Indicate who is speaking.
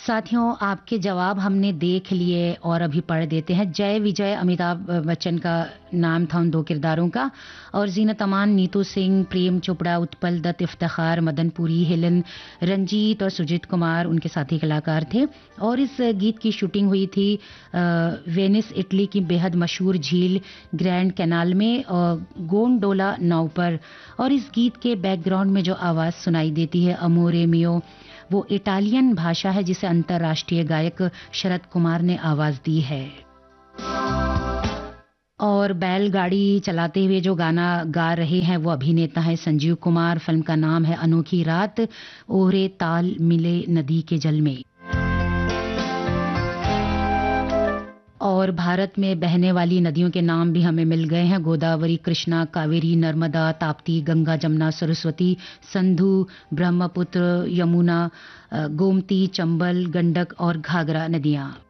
Speaker 1: साथियों, आपके जवाब हमने देख लिए और अभी पढ़ देते हैं। जय विजय अमिताभ बच्चन का नाम था उन दो किरदारों का, और जीनत अमान, नीतू सिंह, प्रेम चोपड़ा, उत्पल दत्त, इफ्तिखार, मदन पुरी, हेलन, रंजीत और सुजीत कुमार उनके साथी कलाकार थे। और इस गीत की शूटिंग हुई थी वेनिस, इटली की बेहद मशहूर झील ग्रैंड कैनाल में, गोंडोला नाव पर। और इस गीत के बैकग्राउंड में जो आवाज़ सुनाई देती है, अमोरे मियो, वो इटालियन भाषा है जिसे अंतर्राष्ट्रीय गायक शरद कुमार ने आवाज दी है। और बैलगाड़ी चलाते हुए जो गाना गा रहे हैं वो अभिनेता है संजीव कुमार। फिल्म का नाम है अनोखी रात, ओहरे ताल मिले नदी के जल में। और भारत में बहने वाली नदियों के नाम भी हमें मिल गए हैं: गोदावरी, कृष्णा, कावेरी, नर्मदा, ताप्ती, गंगा, जमुना, सरस्वती, सिंधु, ब्रह्मपुत्र, यमुना, गोमती, चंबल, गंडक और घाघरा नदियां।